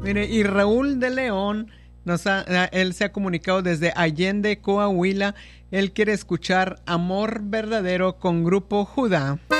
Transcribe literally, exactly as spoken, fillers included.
Mire, y Raúl de León, nos ha, él se ha comunicado desde Allende, Coahuila. Él quiere escuchar Amor Verdadero con Grupo Judá.